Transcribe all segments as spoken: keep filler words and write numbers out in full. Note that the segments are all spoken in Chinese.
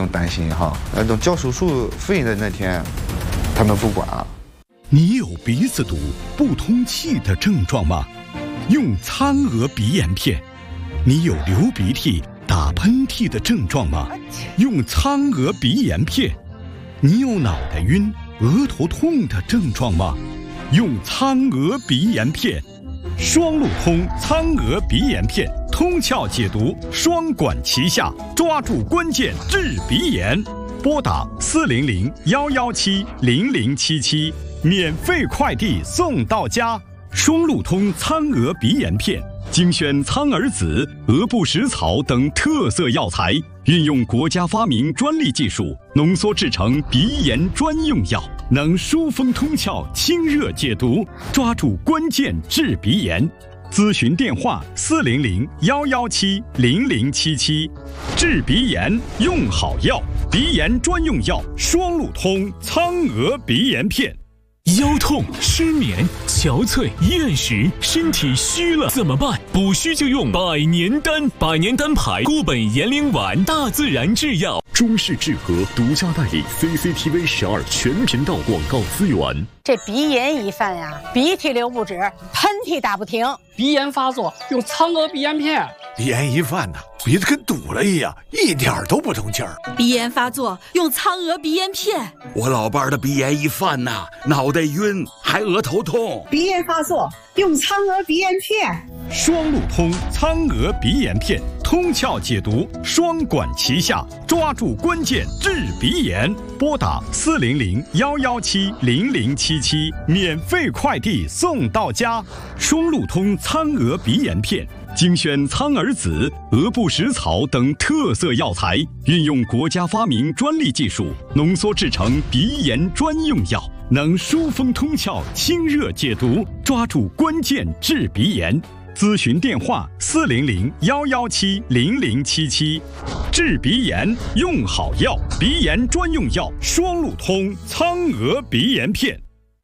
用担心哈。那等交手术费的那天，他们不管了。 你有鼻子堵、不通气的症状吗？用苍娥鼻炎片。你有流鼻涕、打喷嚏的症状吗？用苍娥鼻炎片。你有脑袋晕、额头痛的症状吗？用苍娥鼻炎片。双路通苍娥鼻炎片，通窍解毒，双管齐下，抓住关键治鼻炎。拨打四零零幺幺七零零七七，免费快递送到家。双路通苍娥鼻炎片，精选苍耳子、鹅不食草等特色药材，运用国家发明专利技术，浓缩制成鼻炎专用药，能疏风通窍、清热解毒，抓住关键治鼻炎。咨询电话：四零零幺幺七零零七七。治鼻炎用好药，鼻炎专用药双路通苍娥鼻炎片。 腰痛、失眠、憔悴、厌食，身体虚了怎么办？补虚就用百年丹，百年丹牌固本延龄丸，大自然制药。 中式治和独家代理 C C T V 十二全频道广告资源。 这鼻炎一犯呀，鼻涕流不止，喷嚏打不停。 鼻炎发作用苍娥鼻炎片。 鼻炎一犯呐，鼻子跟堵了一样，一点都不通气儿。 鼻炎发作用苍娥鼻炎片。 我老伴儿的鼻炎一犯呐，脑袋晕，还额头痛。 鼻炎发作用苍娥鼻炎片。 双路通苍娥鼻炎片，通窍解毒，双管齐下，抓住关键治鼻炎。拨打四零零幺幺七零零七七，免费快递送到家。双路通苍娥鼻炎片。精选苍耳子、鹅不食草等特色药材，运用国家发明专利技术，浓缩制成鼻炎专用药，能疏风通窍、清热解毒，抓住关键治鼻炎。咨询电话：四零零幺幺七零零七七。治鼻炎用好药，鼻炎专用药双路通苍娥鼻炎片。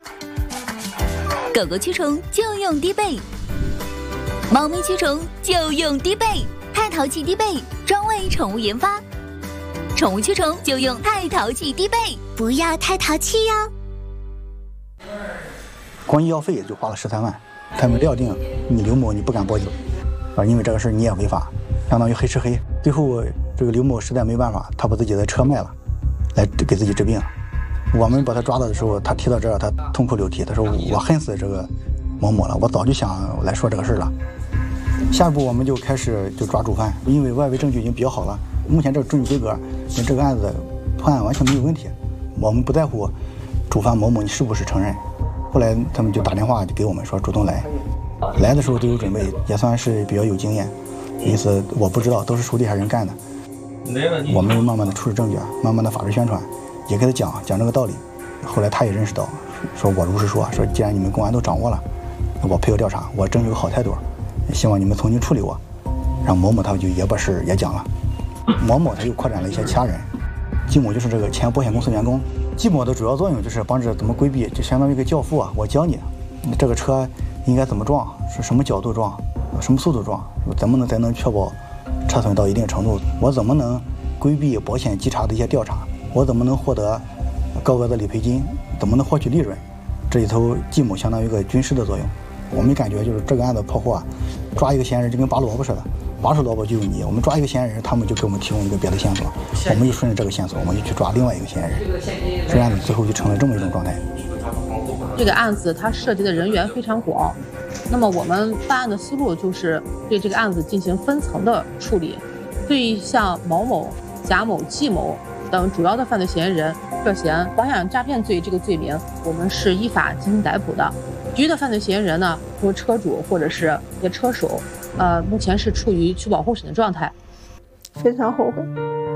狗狗驱虫就用低倍。猫咪驱虫就用低倍，太淘气低倍，专为宠物研发。宠物驱虫就用太淘气低倍，不要太淘气哟。 光医药费就花了十三万，他们料定你刘某你不敢报警，啊，因为这个事你也违法，相当于黑吃黑。最后这个刘某实在没办法，他把自己的车卖了，来给自己治病。我们把他抓到的时候，他提到这儿，他痛哭流涕，他说我恨死这个某某了，我早就想来说这个事了。下一步我们就开始就抓主犯，因为外围证据已经比较好了，目前这个证据规格跟这个案子破案完全没有问题，我们不在乎主犯某某你是不是承认。后来他们就打电话就给我们说主动来，来的时候都有准备，也算是比较有经验，因此我不知道都是手底下人干的。我们慢慢的出示证据，慢慢的法制宣传，也给他讲讲这个道理。后来他也认识到，说我如实说，说既然你们公安都掌握了，我配合调查，我争取个好态度，希望你们从轻处理我。然后某某他就也把事也讲了，某某他又扩展了一些其他人，季某就是这个前保险公司员工。季某的主要作用就是帮着怎么规避，就相当于一个教父啊，我教你这个车应该怎么撞，是什么角度撞，什么速度撞，怎么能才能确保车损到一定程度，我怎么能规避保险稽查的一些调查，我怎么能获得高额的理赔金，怎么能获取利润。这里头季某相当于一个军师的作用。我们感觉就是这个案子破获，抓一个嫌疑人就跟拔萝卜似的，拔出萝卜就有泥。我们抓一个嫌疑人，他们就给我们提供一个别的线索，我们就顺着这个线索，我们就去抓另外一个嫌疑人。这个案子最后就成了这么一种状态。 这个案子它涉及的人员非常广，那么我们办案的思路就是对这个案子进行分层的处理。对于像毛某、贾某、季某等主要的犯罪嫌疑人涉嫌保险诈骗罪这个罪名，我们是依法进行逮捕的。其余的犯罪嫌疑人呢，和车主或者是一些车手，呃，目前是处于取保候审的状态。 非常后悔，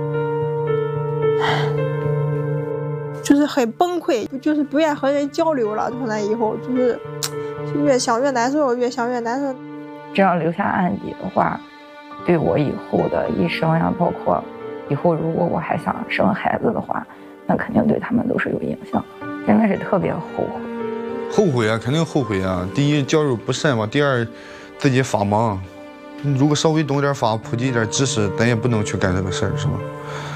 就是很崩溃，就是不愿和人交流了。从那以后，就是就越想越难受，越想越难受。 这样留下案底的话，对我以后的一生呀，包括以后如果我还想生孩子的话，那肯定对他们都是有影响，真的是特别后悔。 后悔啊，肯定后悔啊！第一，教育不慎嘛；第二，自己法盲。如果稍微懂点法，普及点知识，咱也不能去干这个事儿，是吧？